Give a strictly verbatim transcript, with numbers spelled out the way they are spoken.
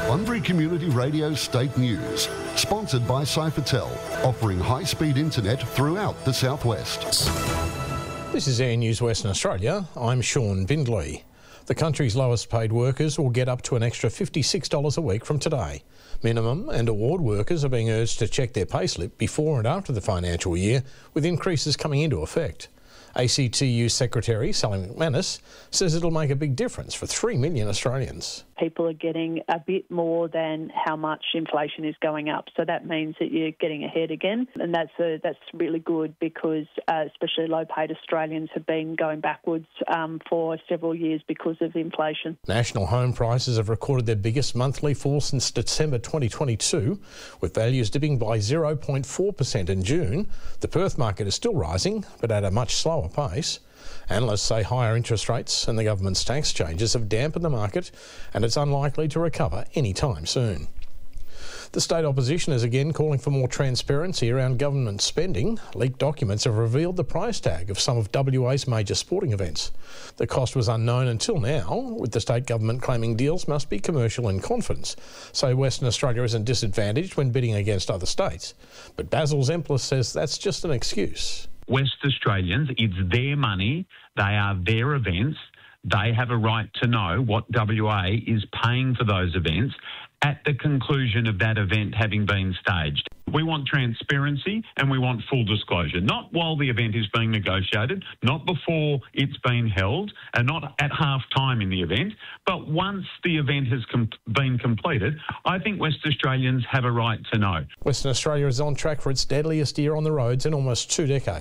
Bunbury Community Radio State News, sponsored by Cyphertel, offering high-speed internet throughout the southwest. This is Air News Western Australia. I'm Sean Bindley. The country's lowest paid workers will get up to an extra fifty-six dollars a week from today. Minimum and award workers are being urged to check their payslip before and after the financial year, with increases coming into effect. A C T U Secretary Sally McManus says it'll make a big difference for three million Australians. People are getting a bit more than how much inflation is going up. So that means that you're getting ahead again. And that's a, that's really good because uh, especially low-paid Australians have been going backwards um, for several years because of inflation. National home prices have recorded their biggest monthly fall since December twenty twenty-two, with values dipping by zero point four percent in June. The Perth market is still rising, but at a much slower pace. Analysts say higher interest rates and the government's tax changes have dampened the market, and it's unlikely to recover anytime soon. The state opposition is again calling for more transparency around government spending. Leaked documents have revealed the price tag of some of W A's major sporting events. The cost was unknown until now, with the state government claiming deals must be commercial in confidence, so Western Australia isn't disadvantaged when bidding against other states. But Basil Zemplis says that's just an excuse. West Australians, it's their money, they are their events, they have a right to know what W A is paying for those events at the conclusion of that event having been staged. We want transparency and we want full disclosure, not while the event is being negotiated, not before it's been held, and not at half time in the event, but once the event has com- been completed. I think West Australians have a right to know. Western Australia is on track for its deadliest year on the roads in almost two decades.